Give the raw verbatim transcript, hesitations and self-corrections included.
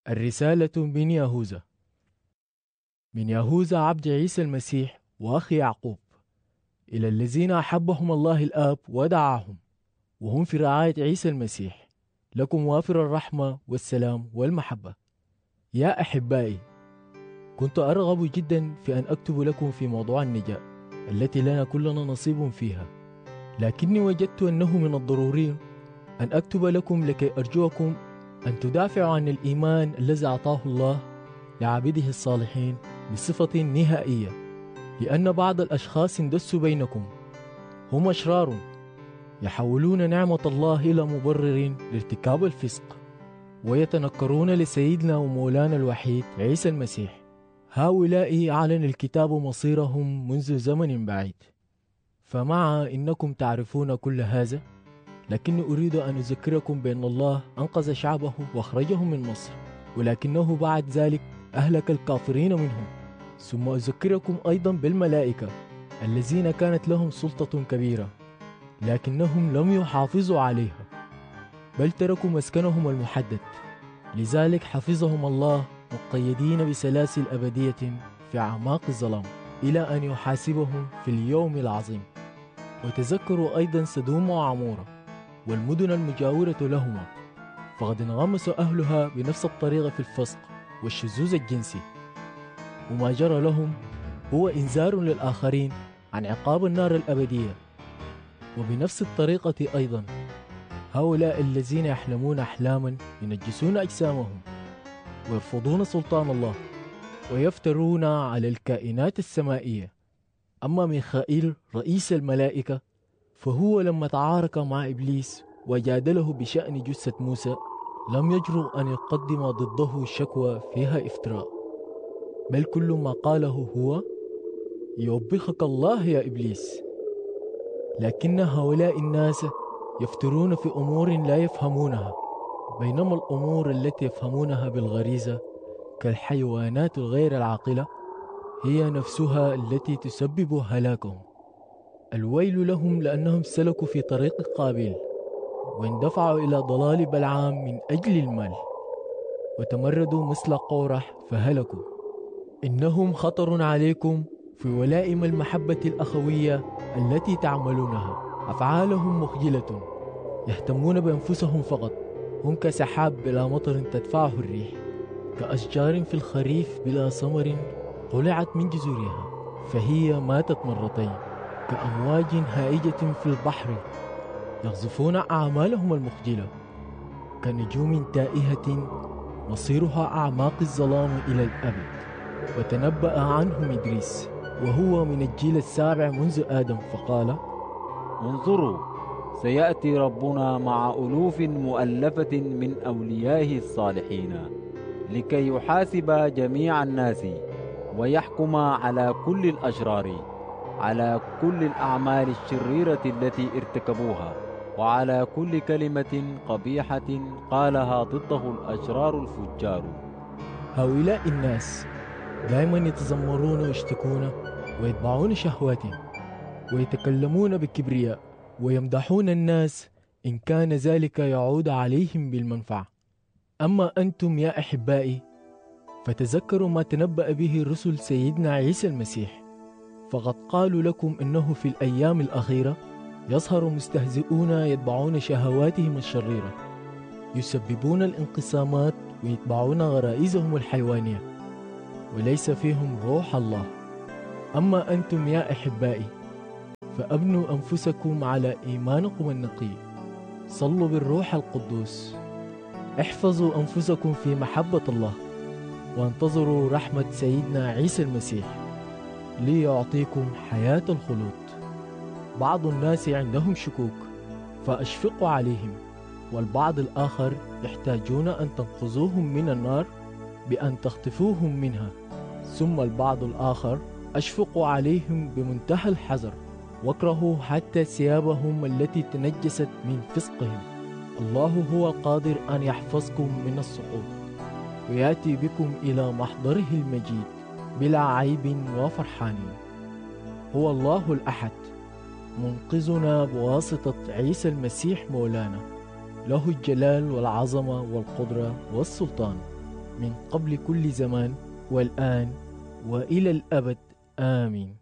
الرسالة من يهوذا. من يهوذا عبد عيسى المسيح وأخي يعقوب، إلى الذين أحبهم الله الآب ودعاهم وهم في رعاية عيسى المسيح، لكم وافر الرحمة والسلام والمحبة. يا أحبائي، كنت أرغب جدا في أن أكتب لكم في موضوع النجاة التي لنا كلنا نصيب فيها، لكني وجدت أنه من الضروري أن أكتب لكم لكي أرجوكم أن تدافعوا عن الإيمان الذي أعطاه الله لعبيده الصالحين بصفة نهائية، لأن بعض الأشخاص اندسوا بينكم هم أشرار يحولون نعمة الله إلى مبرر لارتكاب الفسق، ويتنكرون لسيدنا ومولانا الوحيد عيسى المسيح. هؤلاء أعلن الكتاب مصيرهم منذ زمن بعيد، فمع إنكم تعرفون كل هذا، لكني أريد أن أذكركم بأن الله أنقذ شعبه وأخرجهم من مصر، ولكنه بعد ذلك أهلك الكافرين منهم. ثم أذكركم أيضا بالملائكة الذين كانت لهم سلطة كبيرة، لكنهم لم يحافظوا عليها، بل تركوا مسكنهم المحدد. لذلك حفظهم الله مقيدين بسلاسل أبدية في أعماق الظلام إلى أن يحاسبهم في اليوم العظيم. وتذكروا أيضا سدوم وعمورة والمدن المجاورة لهما، فقد انغمس أهلها بنفس الطريقة في الفسق والشذوذ الجنسي، وما جرى لهم هو إنذار للآخرين عن عقاب النار الأبدية. وبنفس الطريقة أيضا هؤلاء الذين يحلمون أحلاما ينجسون أجسامهم ويرفضون سلطان الله ويفترون على الكائنات السمائية. أما ميخائيل رئيس الملائكة فهو لما تعارك مع إبليس وجادله بشأن جثة موسى لم يجرؤ أن يقدم ضده شكوى فيها افتراء، بل كل ما قاله هو: يوبخك الله يا إبليس. لكن هؤلاء الناس يفترون في أمور لا يفهمونها، بينما الأمور التي يفهمونها بالغريزة كالحيوانات الغير العاقلة هي نفسها التي تسبب هلاكهم. الويل لهم لأنهم سلكوا في طريق قابيل واندفعوا إلى ضلال بلعام من أجل المال، وتمردوا مثل قورح فهلكوا. إنهم خطر عليكم في ولائم المحبة الأخوية التي تعملونها. أفعالهم مخجلة، يهتمون بأنفسهم فقط. هم كسحاب بلا مطر تدفعه الريح، كأشجار في الخريف بلا ثمر قلعت من جذورها فهي ماتت مرتين، كأمواج هائجة في البحر يغزفون أعمالهم المخجلة، كنجوم تائهة مصيرها أعماق الظلام إلى الأبد. وتنبأ عنهم إدريس وهو من الجيل السابع منذ آدم فقال: انظروا، سيأتي ربنا مع ألوف مؤلفة من أوليائه الصالحين لكي يحاسب جميع الناس ويحكم على كل الأشرار، على كل الأعمال الشريرة التي ارتكبوها، وعلى كل كلمة قبيحة قالها ضده الأشرار الفجار. هؤلاء الناس دائما يتذمرون ويشتكون ويتبعون شهواتهم ويتكلمون بكبرياء ويمدحون الناس إن كان ذلك يعود عليهم بالمنفعة. أما أنتم يا أحبائي فتذكروا ما تنبأ به رسل سيدنا عيسى المسيح، فقد قالوا لكم إنه في الأيام الأخيرة يظهر مستهزئون يتبعون شهواتهم الشريرة، يسببون الانقسامات ويتبعون غرائزهم الحيوانية، وليس فيهم روح الله. أما أنتم يا أحبائي فأبنوا أنفسكم على إيمانكم النقي، صلوا بالروح القدوس، احفظوا أنفسكم في محبة الله، وانتظروا رحمة سيدنا عيسى المسيح ليعطيكم حياة الخلود. بعض الناس عندهم شكوك فأشفقوا عليهم، والبعض الآخر يحتاجون أن تنقذوهم من النار بأن تخطفوهم منها، ثم البعض الآخر أشفقوا عليهم بمنتهى الحذر واكرهوا حتى ثيابهم التي تنجست من فسقهم. الله هو القادر أن يحفظكم من السقوط ويأتي بكم إلى محضره المجيد بلا عيب وفرحان. هو الله الأحد منقذنا بواسطة عيسى المسيح مولانا، له الجلال والعظمة والقدرة والسلطان من قبل كل زمان والآن وإلى الأبد آمين.